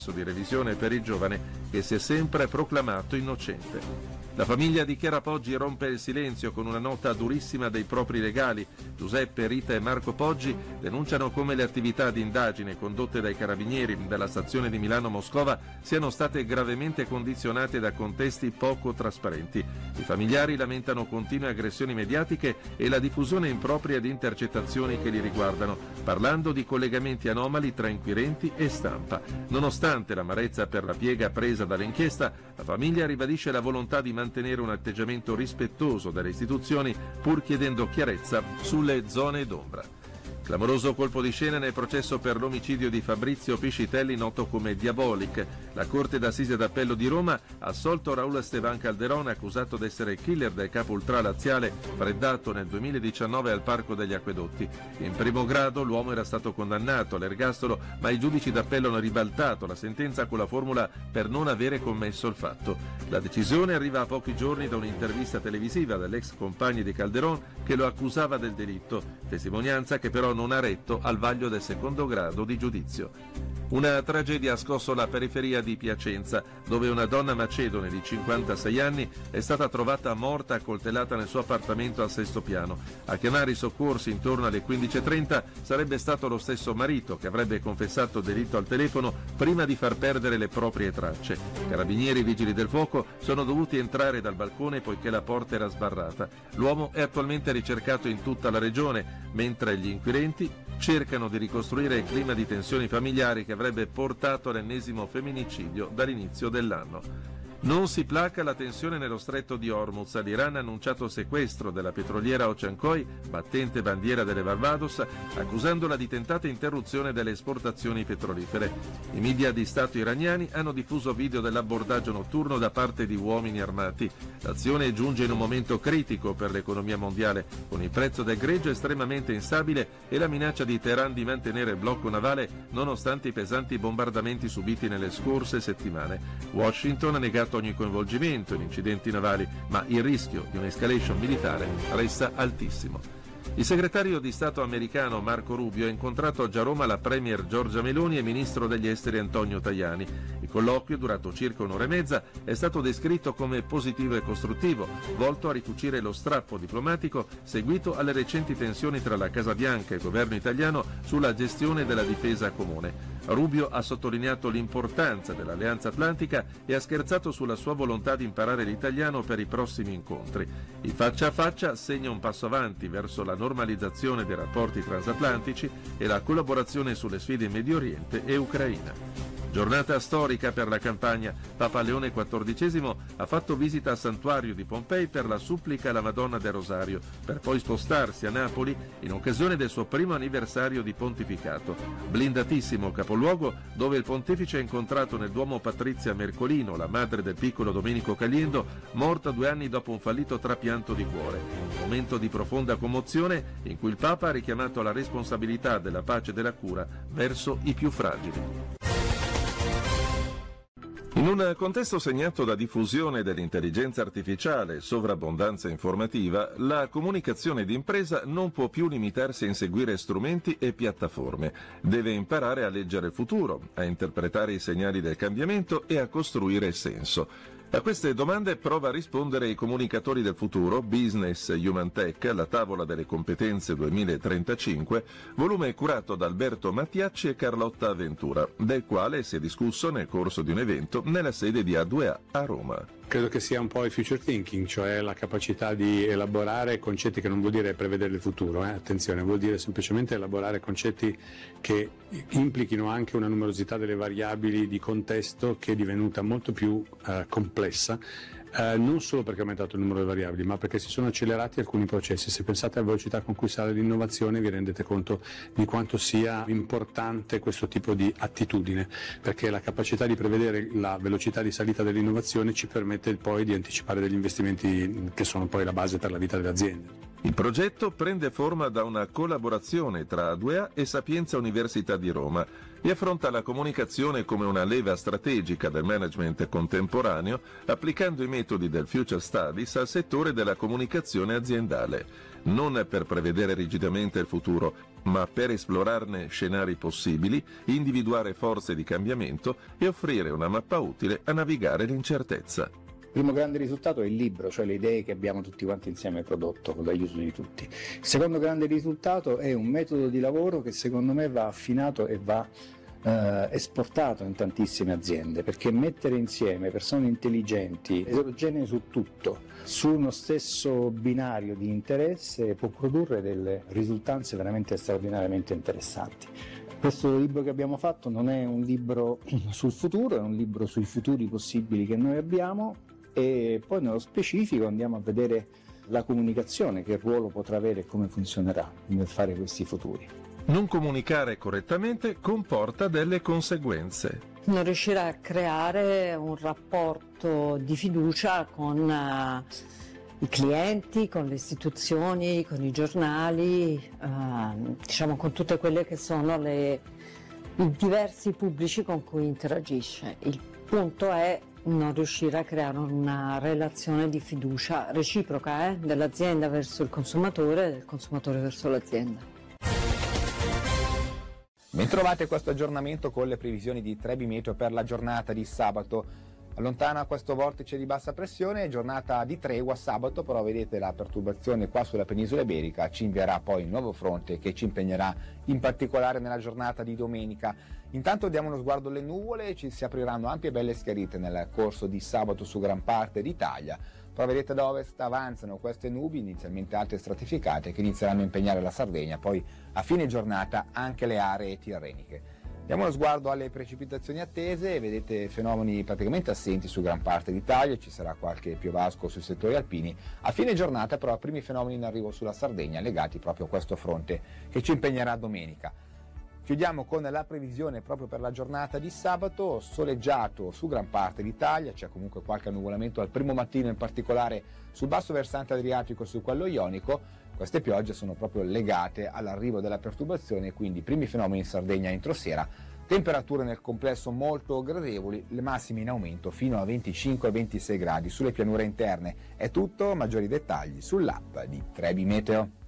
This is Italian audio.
di revisione per il giovane che si è sempre proclamato innocente. La famiglia di Chiara Poggi rompe il silenzio con una nota durissima dei propri legali. Giuseppe, Rita e Marco Poggi denunciano come le attività di indagine condotte dai carabinieri della stazione di Milano Moscova siano state gravemente condizionate da contesti poco trasparenti. I familiari lamentano continue aggressioni mediatiche e la diffusione impropria di intercettazioni che li riguardano, parlando di collegamenti anomali tra inquirenti e stampa. Nonostante l'amarezza per la piega presa dall'inchiesta, la famiglia ribadisce la volontà di mantenere un atteggiamento rispettoso delle istituzioni, pur chiedendo chiarezza sulle zone d'ombra. Clamoroso colpo di scena nel processo per l'omicidio di Fabrizio Piscitelli, noto come Diabolic. La Corte d'Assise d'Appello di Roma ha assolto Raul Esteban Calderón, accusato d'essere il killer del capo ultralaziale freddato nel 2019 al Parco degli Acquedotti. In primo grado l'uomo era stato condannato all'ergastolo, ma i giudici d'appello hanno ribaltato la sentenza con la formula per non avere commesso il fatto. La decisione arriva a pochi giorni da un'intervista televisiva dell'ex compagno di Calderón che lo accusava del delitto, testimonianza che però non ha retto al vaglio del secondo grado di giudizio. Una tragedia ha scosso la periferia di Piacenza, dove una donna macedone di 56 anni è stata trovata morta accoltellata nel suo appartamento al sesto piano. A chiamare i soccorsi intorno alle 15:30 sarebbe stato lo stesso marito che avrebbe confessato il delitto al telefono prima di far perdere le proprie tracce. Carabinieri e vigili del fuoco sono dovuti entrare dal balcone poiché la porta era sbarrata. L'uomo è attualmente ricercato in tutta la regione, mentre gli inquirenti cercano di ricostruire il clima di tensioni familiari che avrebbe portato all'ennesimo femminicidio dall'inizio dell'anno. Non si placa la tensione nello stretto di Hormuz. L'Iran ha annunciato il sequestro della petroliera Ocean Koi, battente bandiera delle Barbados, accusandola di tentata interruzione delle esportazioni petrolifere. I media di Stato iraniani hanno diffuso video dell'abbordaggio notturno da parte di uomini armati. L'azione giunge in un momento critico per l'economia mondiale, con il prezzo del greggio estremamente instabile e la minaccia di Teheran di mantenere il blocco navale nonostante i pesanti bombardamenti subiti nelle scorse settimane. Washington ha negato ogni coinvolgimento in incidenti navali, ma il rischio di un'escalation militare resta altissimo. Il segretario di Stato americano Marco Rubio ha incontrato oggi a Roma la premier Giorgia Meloni e il ministro degli esteri Antonio Tajani. Il colloquio, durato circa un'ora e mezza, è stato descritto come positivo e costruttivo, volto a ricucire lo strappo diplomatico seguito alle recenti tensioni tra la Casa Bianca e il governo italiano sulla gestione della difesa comune. Rubio ha sottolineato l'importanza dell'Alleanza Atlantica e ha scherzato sulla sua volontà di imparare l'italiano per i prossimi incontri. Il faccia a faccia segna un passo avanti verso la normalizzazione dei rapporti transatlantici e la collaborazione sulle sfide in Medio Oriente e Ucraina. Giornata storica per la Campania. Papa Leone XIV ha fatto visita al santuario di Pompei per la supplica alla Madonna del Rosario, per poi spostarsi a Napoli in occasione del suo primo anniversario di pontificato. Blindatissimo capoluogo dove il pontefice ha incontrato nel Duomo Patrizia Mercolino, la madre del piccolo Domenico Caliendo, morta 2 anni dopo un fallito trapianto di cuore. Un momento di profonda commozione in cui il Papa ha richiamato la responsabilità della pace e della cura verso i più fragili. In un contesto segnato da diffusione dell'intelligenza artificiale e sovrabbondanza informativa, la comunicazione d'impresa non può più limitarsi a inseguire strumenti e piattaforme. Deve imparare a leggere il futuro, a interpretare i segnali del cambiamento e a costruire senso. A queste domande prova a rispondere i comunicatori del futuro, Business Human Tech, la tavola delle competenze 2035, volume curato da Alberto Mattiacci e Carlotta Ventura, del quale si è discusso nel corso di un evento nella sede di A2A a Roma. Credo che sia un po' il future thinking, cioè la capacità di elaborare concetti che non vuol dire prevedere il futuro, attenzione, vuol dire semplicemente elaborare concetti che implichino anche una numerosità delle variabili di contesto che è divenuta molto più complessa. Non solo perché è aumentato il numero di variabili, ma perché si sono accelerati alcuni processi. Se pensate alla velocità con cui sale l'innovazione vi rendete conto di quanto sia importante questo tipo di attitudine, perché la capacità di prevedere la velocità di salita dell'innovazione ci permette poi di anticipare degli investimenti che sono poi la base per la vita delle aziende. Il progetto prende forma da una collaborazione tra A2A e Sapienza Università di Roma e affronta la comunicazione come una leva strategica del management contemporaneo, applicando i metodi del Future Studies al settore della comunicazione aziendale. Non per prevedere rigidamente il futuro, ma per esplorarne scenari possibili, individuare forze di cambiamento e offrire una mappa utile a navigare l'incertezza. Il primo grande risultato è il libro, cioè le idee che abbiamo tutti quanti insieme prodotto con l'aiuto di tutti. Il secondo grande risultato è un metodo di lavoro che secondo me va affinato e va esportato in tantissime aziende, perché mettere insieme persone intelligenti, eterogenee su tutto, su uno stesso binario di interesse può produrre delle risultanze veramente straordinariamente interessanti. Questo libro che abbiamo fatto non è un libro sul futuro, è un libro sui futuri possibili che noi abbiamo, e poi nello specifico andiamo a vedere la comunicazione, che ruolo potrà avere e come funzionerà nel fare questi futuri. Non comunicare correttamente comporta delle conseguenze. Non riuscire a creare un rapporto di fiducia con i clienti, con le istituzioni, con i giornali, diciamo con tutte quelle che sono i diversi pubblici con cui interagisce. Il punto è non riuscire a creare una relazione di fiducia reciproca dell'azienda verso il consumatore e del consumatore verso l'azienda. Bentrovate a questo aggiornamento con le previsioni di Trebi Meteo per la giornata di sabato. Allontana questo vortice di bassa pressione, giornata di tregua sabato, però vedete la perturbazione qua sulla penisola iberica ci invierà poi il nuovo fronte che ci impegnerà in particolare nella giornata di domenica. Intanto diamo uno sguardo alle nuvole e ci si apriranno ampie e belle schiarite nel corso di sabato su gran parte d'Italia. Però vedete da ovest avanzano queste nubi inizialmente alte e stratificate che inizieranno a impegnare la Sardegna, poi a fine giornata anche le aree tirreniche. Diamo uno sguardo alle precipitazioni attese, vedete fenomeni praticamente assenti su gran parte d'Italia, ci sarà qualche piovasco sui settori alpini. A fine giornata però primi fenomeni in arrivo sulla Sardegna legati proprio a questo fronte che ci impegnerà domenica. Chiudiamo con la previsione proprio per la giornata di sabato, soleggiato su gran parte d'Italia, c'è comunque qualche annuvolamento al primo mattino, in particolare sul basso versante adriatico e su quello ionico. Queste piogge sono proprio legate all'arrivo della perturbazione, quindi primi fenomeni in Sardegna entro sera, temperature nel complesso molto gradevoli, le massime in aumento fino a 25-26 gradi sulle pianure interne. È tutto, maggiori dettagli sull'app di Trebi Meteo.